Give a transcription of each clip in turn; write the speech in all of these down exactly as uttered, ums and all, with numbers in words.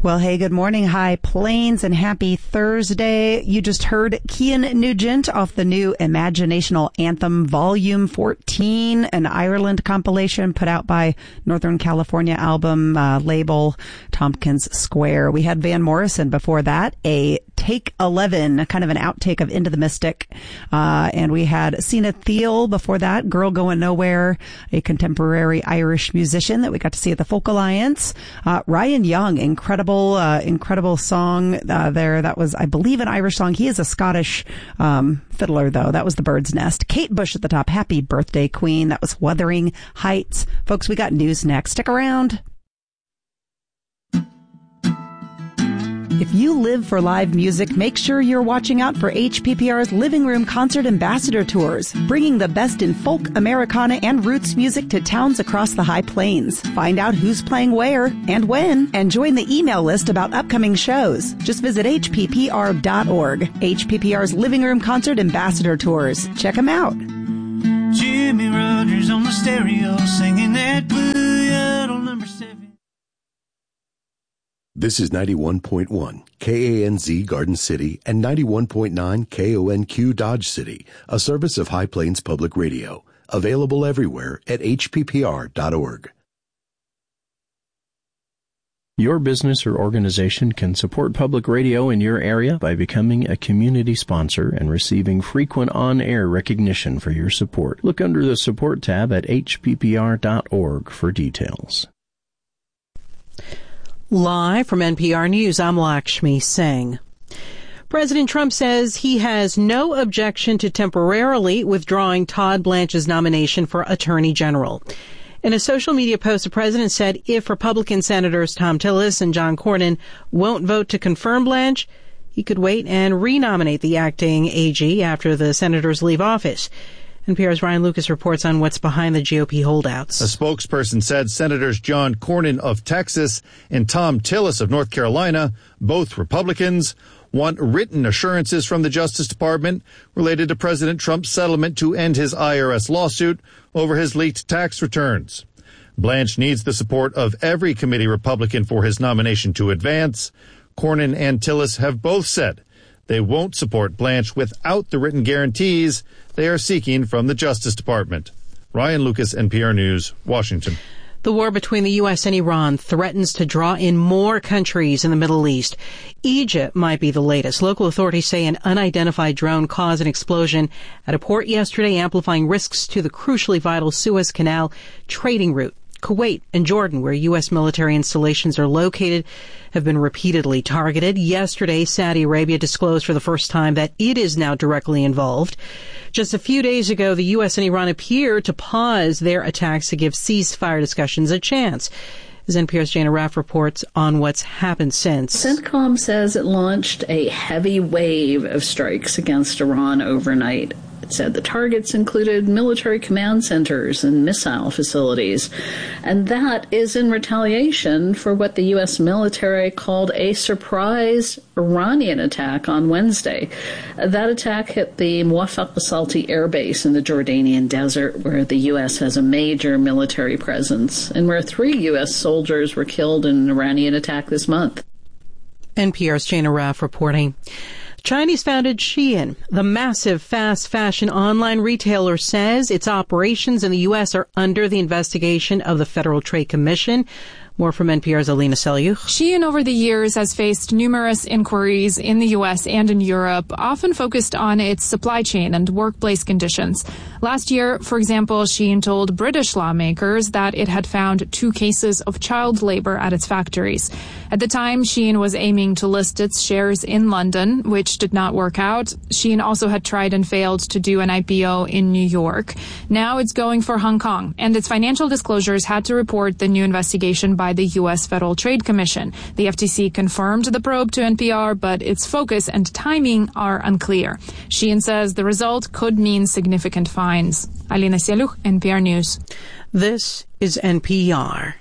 Well, hey, good morning, High Plains, and happy Thursday. You just heard Cian Nugent off the new Imaginational Anthem Volume fourteen, an Ireland compilation put out by Northern California album uh, label Tompkins Square. We had Van Morrison before that, a Take eleven, kind of an outtake of Into the Mystic. Uh, and we had Sina Thiel before that, Girl Going Nowhere, a contemporary Irish musician that we got to see at the Folk Alliance. Uh, Ryan Young, incredible, uh, incredible song, uh, there. That was, I believe, an Irish song. He is a Scottish, um, fiddler, though. That was The Bird's Nest. Kate Bush at the top. Happy Birthday, Queen. That was Wuthering Heights. Folks, we got news next. Stick around. If you live for live music, make sure you're watching out for H P P R's Living Room Concert Ambassador Tours, bringing the best in folk, Americana, and roots music to towns across the High Plains. Find out who's playing where and when, and join the email list about upcoming shows. Just visit H P P R dot org. H P P R's Living Room Concert Ambassador Tours. Check them out. Jimmy Rogers on the stereo, singing that Blue Yodel number seven. This is ninety-one point one K A N Z Garden City and ninety-one point nine K O N Q Dodge City, a service of High Plains Public Radio. Available everywhere at H P P R dot org. Your business or organization can support public radio in your area by becoming a community sponsor and receiving frequent on-air recognition for your support. Look under the Support tab at H P P R dot org for details. Live from N P R News, I'm Lakshmi Singh. President Trump says he has no objection to temporarily withdrawing Todd Blanche's nomination for Attorney General. In a social media post, the president said if Republican Senators Thom Tillis and John Cornyn won't vote to confirm Blanche, he could wait and renominate the acting A G after the senators leave office. N P R's Ryan Lucas reports on what's behind the G O P holdouts. A spokesperson said Senators John Cornyn of Texas and Thom Tillis of North Carolina, both Republicans, want written assurances from the Justice Department related to President Trump's settlement to end his I R S lawsuit over his leaked tax returns. Blanche needs the support of every committee Republican for his nomination to advance. Cornyn and Tillis have both said they won't support Blanche without the written guarantees they are seeking from the Justice Department. Ryan Lucas, N P R News, Washington. The war between the U S and Iran threatens to draw in more countries in the Middle East. Egypt might be the latest. Local authorities say an unidentified drone caused an explosion at a port yesterday, amplifying risks to the crucially vital Suez Canal trading route. Kuwait and Jordan, where U S military installations are located, have been repeatedly targeted. Yesterday, Saudi Arabia disclosed for the first time that it is now directly involved. Just a few days ago, the U S and Iran appeared to pause their attacks to give ceasefire discussions a chance. As N P R's Jana Raff reports on what's happened since. CENTCOM says it launched a heavy wave of strikes against Iran overnight. It said the targets included military command centers and missile facilities. And that is in retaliation for what the U S military called a surprise Iranian attack on Wednesday. That attack hit the Muwaffaq al-Salti air base in the Jordanian desert, where the U S has a major military presence, and where three U S soldiers were killed in an Iranian attack this month. N P R's Jana Raff reporting. Chinese-founded Shein, the massive fast fashion online retailer, says its operations in the U S are under the investigation of the Federal Trade Commission. More from N P R's Alina Selyukh. Shein over the years has faced numerous inquiries in the U S and in Europe, often focused on its supply chain and workplace conditions. Last year, for example, Shein told British lawmakers that it had found two cases of child labor at its factories. At the time, Shein was aiming to list its shares in London, which did not work out. Shein also had tried and failed to do an I P O in New York. Now it's going for Hong Kong, and its financial disclosures had to report the new investigation by the U S Federal Trade Commission. The F T C confirmed the probe to N P R, but its focus and timing are unclear. Shein says the result could mean significant fines. Alina Selyukh, N P R News. This is N P R.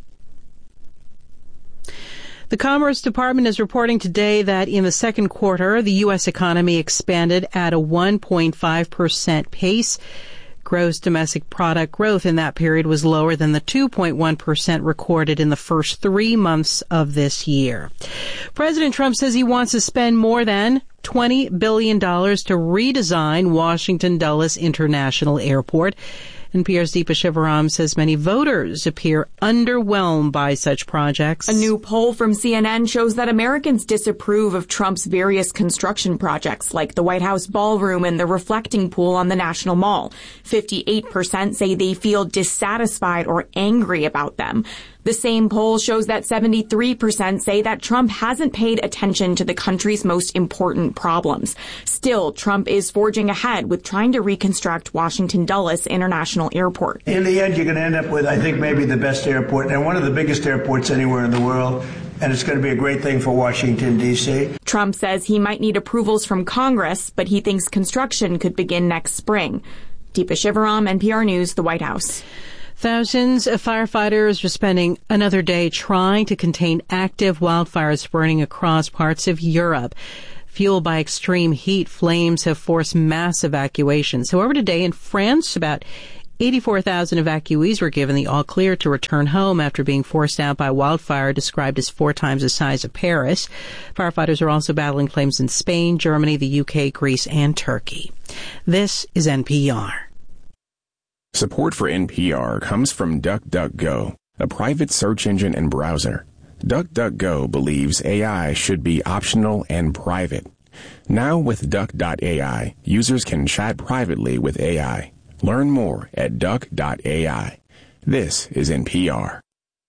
The Commerce Department is reporting today that in the second quarter, the U S economy expanded at a one point five percent pace. Gross domestic product growth in that period was lower than the two point one percent recorded in the first three months of this year. President Trump says he wants to spend more than twenty billion dollars to redesign Washington Dulles International Airport. N P R's Deepa Shivaram says many voters appear underwhelmed by such projects. A new poll from C N N shows that Americans disapprove of Trump's various construction projects, like the White House ballroom and the reflecting pool on the National Mall. fifty-eight percent say they feel dissatisfied or angry about them. The same poll shows that seventy-three percent say that Trump hasn't paid attention to the country's most important problems. Still, Trump is forging ahead with trying to reconstruct Washington Dulles International Airport. In the end, you're going to end up with, I think, maybe the best airport and one of the biggest airports anywhere in the world. And it's going to be a great thing for Washington, D C. Trump says he might need approvals from Congress, but he thinks construction could begin next spring. Deepa Shivaram, N P R News, the White House. Thousands of firefighters are spending another day trying to contain active wildfires burning across parts of Europe. Fueled by extreme heat, flames have forced mass evacuations. However, today in France, about eighty-four thousand evacuees were given the all-clear to return home after being forced out by wildfire described as four times the size of Paris. Firefighters are also battling flames in Spain, Germany, the U K, Greece, and Turkey. This is N P R. Support for N P R comes from DuckDuckGo, a private search engine and browser. DuckDuckGo believes A I should be optional and private. Now with Duck dot A I, users can chat privately with A I. Learn more at Duck dot A I. This is N P R.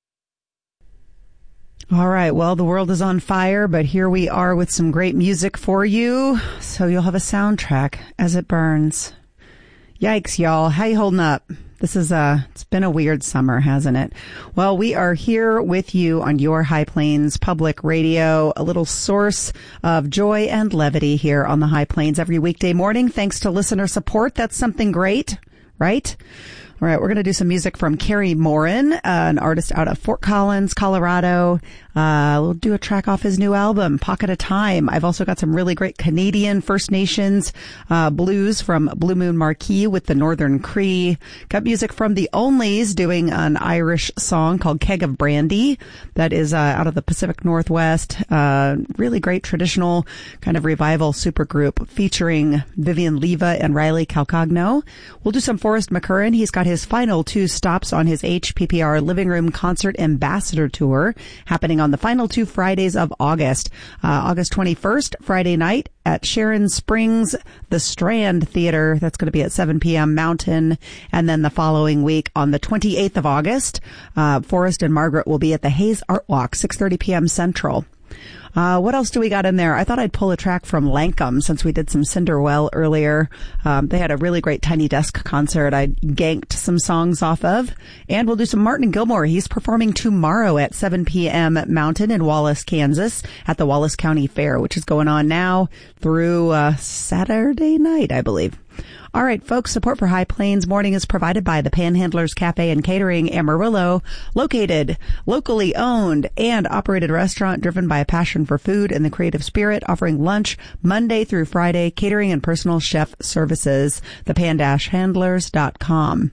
All right. Well, the world is on fire, but here we are with some great music for you. So you'll have a soundtrack as it burns. Yikes, y'all. How you holding up? This is a, it's been a weird summer, hasn't it? Well, we are here with you on your High Plains Public Radio, a little source of joy and levity here on the High Plains every weekday morning. Thanks to listener support. That's something great, right? All right, we're going to do some music from Kerry Morin, uh, an artist out of Fort Collins, Colorado. Uh, we'll do a track off his new album, Pocket of Time. I've also got some really great Canadian First Nations uh, blues from Blue Moon Marquee with the Northern Cree. Got music from the Onlys doing an Irish song called Keg of Brandy that is uh, out of the Pacific Northwest. Uh, really great traditional kind of revival supergroup featuring Vivian Leva and Riley Calcagno. We'll do some Forrest McCurran. He's got his final two stops on his H P P R Living Room Concert Ambassador Tour happening on the final two Fridays of August. Uh, August twenty-first, Friday night at Sharon Springs, the Strand Theater. That's going to be at seven p.m. Mountain. And then the following week on the twenty-eighth of August, uh, Forrest and Margaret will be at the Hayes Art Walk, six thirty p.m. Central. Uh, what else do we got in there? I thought I'd pull a track from Lankum since we did some Cinderwell earlier. Um, they had a really great Tiny Desk concert I ganked some songs off of. And we'll do some Martin Gilmore. He's performing tomorrow at seven p.m. Mountain in Wallace, Kansas at the Wallace County Fair, which is going on now through uh, Saturday night, I believe. All right, folks, support for High Plains Morning is provided by the Panhandlers Cafe and Catering Amarillo, located, locally owned and operated restaurant driven by a passion for food and the creative spirit, offering lunch Monday through Friday, catering and personal chef services, the pan handlers dot com.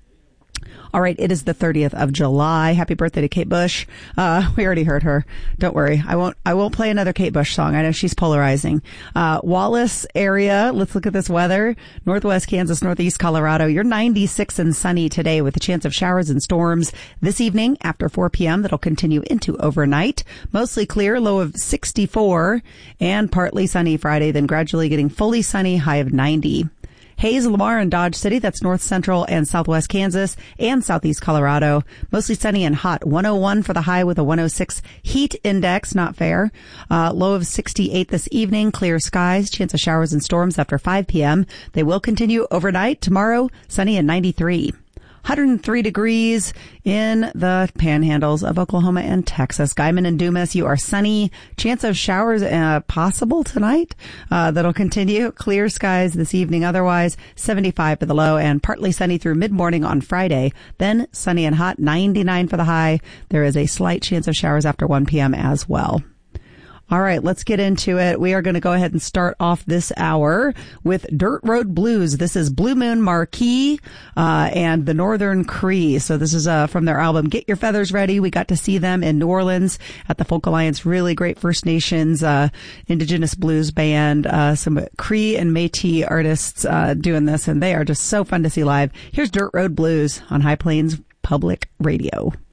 All right, it is the thirtieth of July. Happy birthday to Kate Bush. Uh, we already heard her. Don't worry. I won't, I won't play another Kate Bush song. I know she's polarizing. Uh, Wallace area. Let's look at this weather. Northwest Kansas, Northeast Colorado. You're ninety-six and sunny today with a chance of showers and storms this evening after four p.m. That'll continue into overnight. Mostly clear, low of sixty-four and partly sunny Friday, then gradually getting fully sunny, high of ninety. Hayes, Lamar, and Dodge City, that's north central and southwest Kansas and southeast Colorado. Mostly sunny and hot. one oh one for the high with a one oh six heat index, not fair. Uh, low of sixty-eight this evening. Clear skies. Chance of showers and storms after five p.m. They will continue overnight. Tomorrow, sunny and ninety-three. one hundred three degrees in the panhandles of Oklahoma and Texas. Guyman and Dumas, you are sunny. Chance of showers uh, possible tonight. Uh, that'll continue. Clear skies this evening. Otherwise, seventy-five for the low and partly sunny through mid-morning on Friday. Then sunny and hot, ninety-nine for the high. There is a slight chance of showers after one p.m. as well. All right, let's get into it. We are going to go ahead and start off this hour with Dirt Road Blues. This is Blue Moon Marquee uh, and the Northern Cree. So this is uh, from their album Get Your Feathers Ready. We got to see them in New Orleans at the Folk Alliance. Really great First Nations uh, indigenous blues band. Uh, some Cree and Métis artists uh, doing this, and they are just so fun to see live. Here's Dirt Road Blues on High Plains Public Radio.